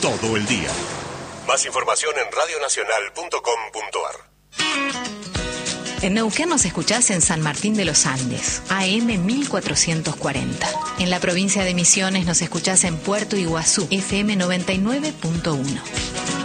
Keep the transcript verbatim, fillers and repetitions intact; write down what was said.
todo el día. Más información en radionacional punto com punto ar. En Neuquén nos escuchás en San Martín de los Andes, A M mil cuatrocientos cuarenta. En la provincia de Misiones nos escuchás en Puerto Iguazú, F M noventa y nueve punto uno.